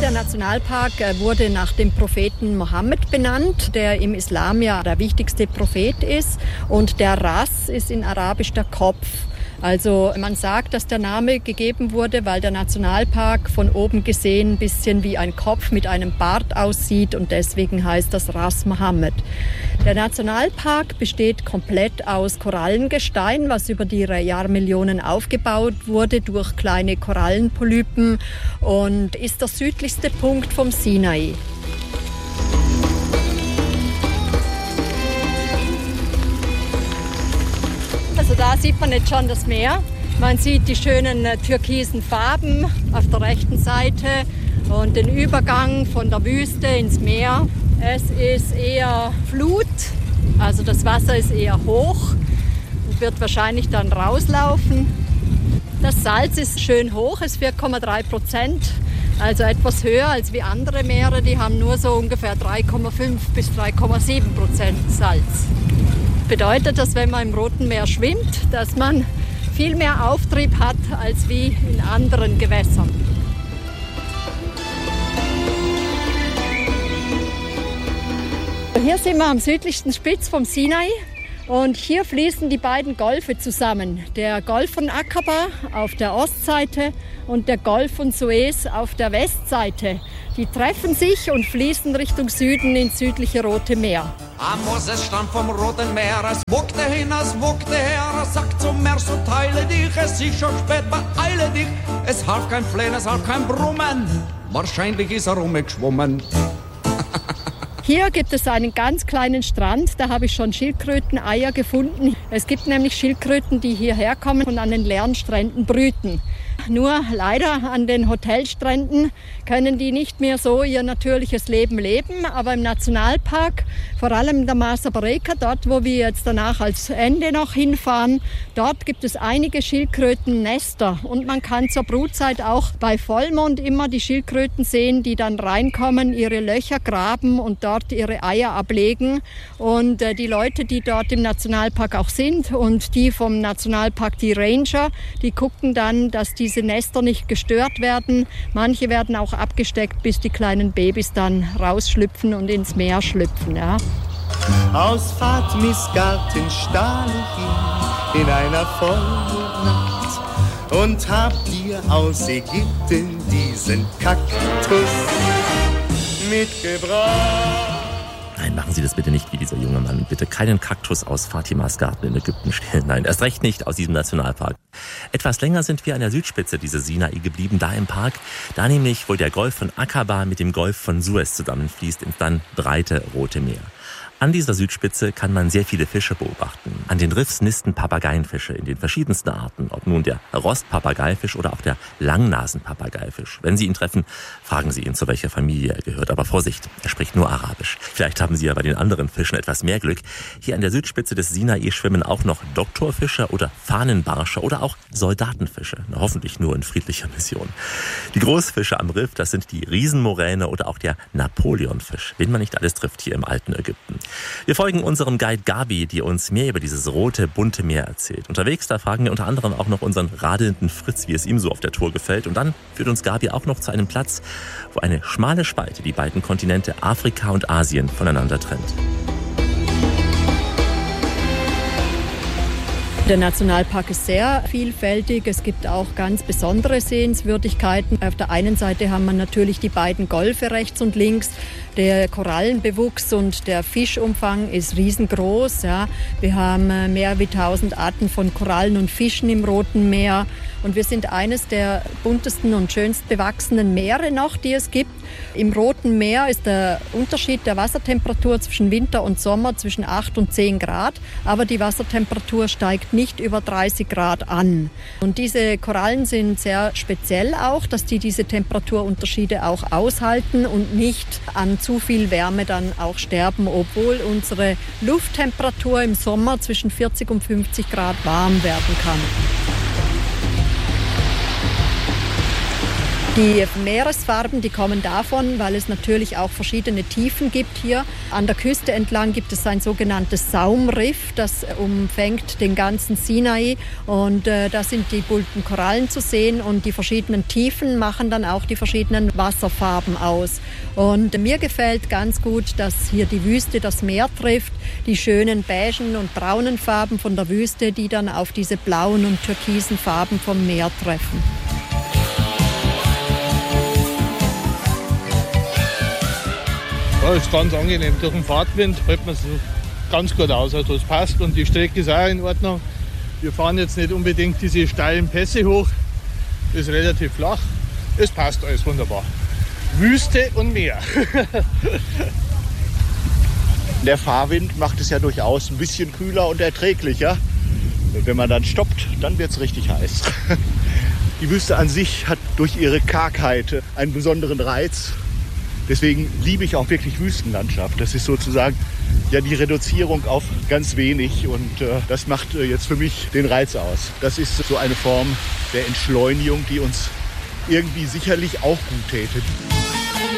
Der Nationalpark wurde nach dem Propheten Mohammed benannt, der im Islam ja der wichtigste Prophet ist. Und der Ras ist in Arabisch der Kopf. Also man sagt, dass der Name gegeben wurde, weil der Nationalpark von oben gesehen ein bisschen wie ein Kopf mit einem Bart aussieht und deswegen heißt das Ras Mohammed. Der Nationalpark besteht komplett aus Korallengestein, was über die Jahrmillionen aufgebaut wurde durch kleine Korallenpolypen und ist der südlichste Punkt vom Sinai. Also da sieht man jetzt schon das Meer. Man sieht die schönen türkisen Farben auf der rechten Seite und den Übergang von der Wüste ins Meer. Es ist eher Flut, also das Wasser ist eher hoch und wird wahrscheinlich dann rauslaufen. Das Salz ist schön hoch, ist 4,3%, also etwas höher als wie andere Meere. Die haben nur so ungefähr 3,5 bis 3,7% Salz. Bedeutet, dass wenn man im Roten Meer schwimmt, dass man viel mehr Auftrieb hat als wie in anderen Gewässern. Hier sind wir am südlichsten Spitz vom Sinai und hier fließen die beiden Golfe zusammen. Der Golf von Aqaba auf der Ostseite und der Golf von Suez auf der Westseite. Die treffen sich und fließen Richtung Süden ins südliche Rote Meer. Moses stand vom Roten Meer, es wogte hin, es wogte her, er sagt zum Meer, so teile dich, es ist schon spät, beeile dich. Es half kein Flehen, es half kein Brummen, wahrscheinlich ist er rumgeschwommen. Hier gibt es einen ganz kleinen Strand, da habe ich schon Schildkröteneier gefunden. Es gibt nämlich Schildkröten, die hierher kommen und an den leeren Stränden brüten. Nur leider an den Hotelstränden können die nicht mehr so ihr natürliches Leben leben. Aber im Nationalpark, vor allem in der Masa Breka, dort wo wir jetzt danach als Ende noch hinfahren, dort gibt es einige Schildkrötennester. Und man kann zur Brutzeit auch bei Vollmond immer die Schildkröten sehen, die dann reinkommen, ihre Löcher graben und dort ihre Eier ablegen. Und die Leute, die dort im Nationalpark auch sind und die vom Nationalpark, die Ranger, die gucken dann, dass diese Nester nicht gestört werden. Manche werden auch abgesteckt, bis die kleinen Babys dann rausschlüpfen und ins Meer schlüpfen. Ja. Aus Fatmis Garten stahl ich ihn in einer vollen Nacht und hab dir aus Ägypten diesen Kaktus mitgebracht. Nein, machen Sie das bitte nicht wie dieser junge Mann. Bitte keinen Kaktus aus Fatimas Garten in Ägypten stellen. Nein, erst recht nicht aus diesem Nationalpark. Etwas länger sind wir an der Südspitze dieses Sinai geblieben, da im Park. Da nämlich, wo der Golf von Aqaba mit dem Golf von Suez zusammenfließt ins dann breite Rote Meer. An dieser Südspitze kann man sehr viele Fische beobachten. An den Riffs nisten Papageienfische in den verschiedensten Arten, ob nun der Rostpapageifisch oder auch der Langnasenpapageifisch. Wenn Sie ihn treffen, fragen Sie ihn, zu welcher Familie er gehört. Aber Vorsicht, er spricht nur Arabisch. Vielleicht haben Sie ja bei den anderen Fischen etwas mehr Glück. Hier an der Südspitze des Sinai schwimmen auch noch Doktorfische oder Fahnenbarsche oder auch Soldatenfische. Na, hoffentlich nur in friedlicher Mission. Die Großfische am Riff, das sind die Riesenmoräne oder auch der Napoleonfisch. Wen man nicht alles trifft hier im alten Ägypten. Wir folgen unserem Guide Gabi, die uns mehr über dieses rote, bunte Meer erzählt. Unterwegs, da fragen wir unter anderem auch noch unseren radelnden Fritz, wie es ihm so auf der Tour gefällt. Und dann führt uns Gabi auch noch zu einem Platz, wo eine schmale Spalte die beiden Kontinente Afrika und Asien voneinander trennt. Der Nationalpark ist sehr vielfältig. Es gibt auch ganz besondere Sehenswürdigkeiten. Auf der einen Seite haben wir natürlich die beiden Golfe rechts und links. Der Korallenbewuchs und der Fischumfang ist riesengroß. Ja. Wir haben mehr wie 1000 Arten von Korallen und Fischen im Roten Meer. Und wir sind eines der buntesten und schönst bewachsenen Meere noch, die es gibt. Im Roten Meer ist der Unterschied der Wassertemperatur zwischen Winter und Sommer zwischen 8 und 10 Grad. Aber die Wassertemperatur steigt nicht über 30 Grad an. Und diese Korallen sind sehr speziell auch, dass die diese Temperaturunterschiede auch aushalten und nicht an zu viel Wärme dann auch sterben, obwohl unsere Lufttemperatur im Sommer zwischen 40 und 50 Grad warm werden kann. Die Meeresfarben, die kommen davon, weil es natürlich auch verschiedene Tiefen gibt hier. An der Küste entlang gibt es ein sogenanntes Saumriff, das umfängt den ganzen Sinai. Und da sind die bunten Korallen zu sehen und die verschiedenen Tiefen machen dann auch die verschiedenen Wasserfarben aus. Und mir gefällt ganz gut, dass hier die Wüste das Meer trifft, die schönen beigen und braunen Farben von der Wüste, die dann auf diese blauen und türkisen Farben vom Meer treffen. Ja, ist ganz angenehm. Durch den Fahrtwind hält man es ganz gut aus. Also es passt und die Strecke ist auch in Ordnung. Wir fahren jetzt nicht unbedingt diese steilen Pässe hoch. Ist relativ flach. Es passt alles wunderbar. Wüste und Meer. Der Fahrwind macht es ja durchaus ein bisschen kühler und erträglicher. Wenn man dann stoppt, dann wird es richtig heiß. Die Wüste an sich hat durch ihre Kargheit einen besonderen Reiz. Deswegen liebe ich auch wirklich Wüstenlandschaft. Das ist sozusagen ja die Reduzierung auf ganz wenig und das macht jetzt für mich den Reiz aus. Das ist so eine Form der Entschleunigung, die uns irgendwie sicherlich auch gut täte.